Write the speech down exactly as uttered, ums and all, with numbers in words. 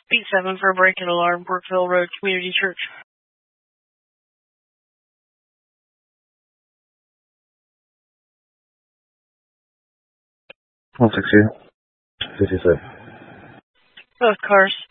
Beat seven for a break-in alarm, Brookville Road Community Church. one six two, fifty-six. Both cars.